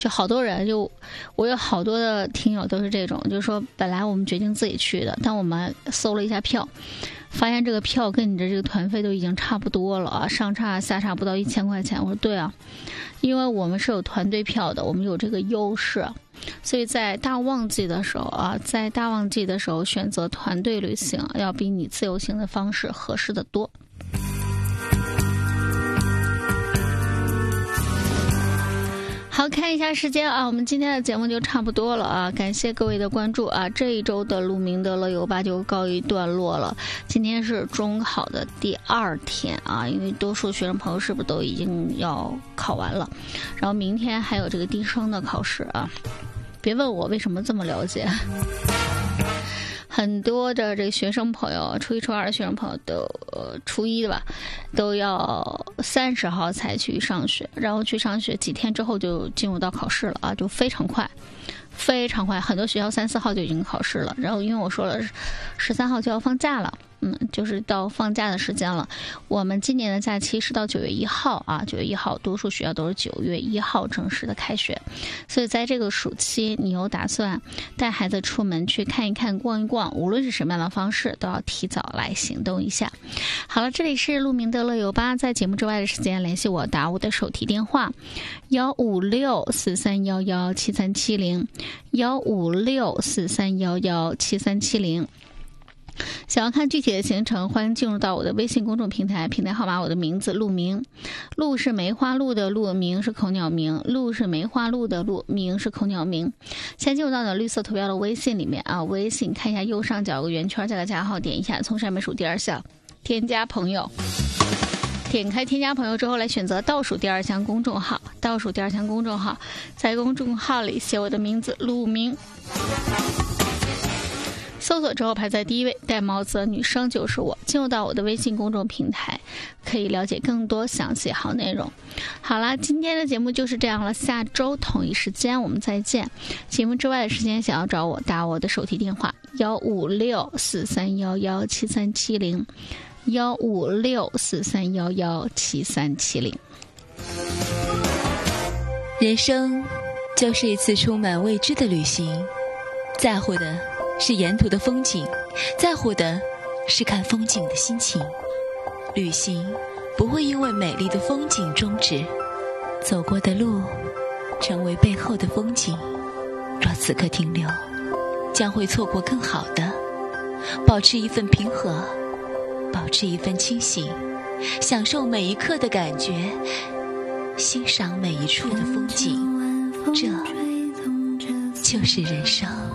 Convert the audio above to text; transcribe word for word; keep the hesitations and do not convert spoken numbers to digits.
就好多人就我有好多的听友都是这种，就是说本来我们决定自己去的，但我们搜了一下票，发现这个票跟你的这个团费都已经差不多了啊，上差下差不到一千块钱。我说对啊，因为我们是有团队票的，我们有这个优势，所以在大旺季的时候啊，在大旺季的时候选择团队旅行要比你自由行的方式合适的多。好，看一下时间啊，我们今天的节目就差不多了啊，感谢各位的关注啊，这一周的鹿鸣的乐游吧就告一段落了。今天是中考的第二天啊，因为多数学生朋友是不是都已经要考完了，然后明天还有这个低声的考试啊，别问我为什么这么了解。很多的这个学生朋友，初一初二的学生朋友都呃初一的吧，都要三十号才去上学，然后去上学几天之后就进入到考试了啊，就非常快非常快，很多学校三四号就已经考试了，然后因为我说了十三号就要放假了，嗯，就是到放假的时间了。我们今年的假期是到九月一号啊，九月一号，多数学校都是九月一号正式的开学，所以在这个暑期，你有打算带孩子出门去看一看、逛一逛，无论是什么样的方式，都要提早来行动一下。好了，这里是鹿鸣的乐游吧，在节目之外的时间联系我，打我的手提电话幺五六四三幺幺七三七零幺五六四三幺幺七三七零。想要看具体的行程，欢迎进入到我的微信公众平台，平台号码我的名字鹿鸣，鹿是梅花鹿的鹿，鸣是口鸟鸣，鹿是梅花鹿的鹿，鸣是口鸟鸣。先进入到你的绿色图标的微信里面啊，微信看一下右上角有个圆圈，加个加号，点一下，从上面数第二项添加朋友，点开添加朋友之后来选择倒数第二项公众号，倒数第二项公众号，在公众号里写我的名字鹿鸣，搜索之后排在第一位，戴帽子的女生就是我。进入到我的微信公众平台，可以了解更多详细好内容。好啦，今天的节目就是这样了，下周同一时间我们再见。节目之外的时间想要找我，打我的手提电话幺五六四三幺幺七三七零幺五六四三幺幺七三七零。 人生就是一次充满未知的旅行，在乎的是沿途的风景，在乎的是看风景的心情。旅行不会因为美丽的风景终止，走过的路成为背后的风景。若此刻停留，将会错过更好的。保持一份平和，保持一份清醒，享受每一刻的感觉，欣赏每一处的风景，这就是人生。